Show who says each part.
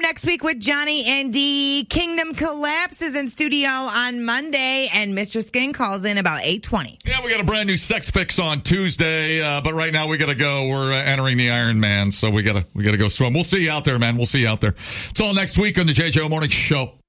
Speaker 1: next week with Johnny and Dee. Kingdom Collapses in studio on Monday, and Mr. Skin calls in about 8:20.
Speaker 2: Yeah, we got a brand new Sex Fix on Tuesday, but right now we got to go. We're entering the Iron Man, so we got to go swim. We'll see you out there, man. We'll see you out there. It's all next week on the JJO Morning Show.